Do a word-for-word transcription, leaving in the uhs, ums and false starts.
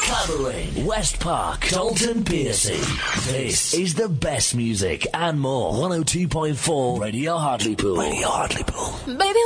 Clavering, West Park, Dalton Piercy. This is the best music and more. one oh two point four Radio Hartlepool. Radio Hartlepool. Baby,